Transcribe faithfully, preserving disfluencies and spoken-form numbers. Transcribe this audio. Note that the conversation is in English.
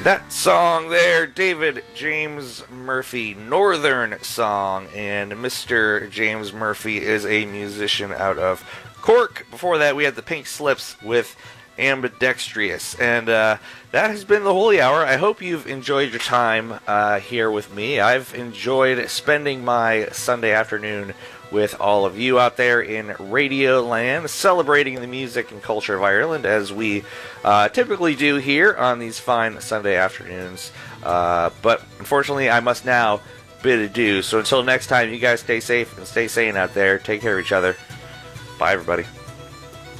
That song there, David James Murphy, Northern Song, and Mister James Murphy is a musician out of Cork. Before that, we had the Pink Slips with Ambidextrous, and uh, that has been the Holy Hour. I hope you've enjoyed your time uh, here with me. I've enjoyed spending my Sunday afternoon with all of you out there in Radio Land, celebrating the music and culture of Ireland, as we uh, typically do here on these fine Sunday afternoons. Uh, but unfortunately, I must now bid adieu. So until next time, you guys stay safe and stay sane out there. Take care of each other. Bye, everybody.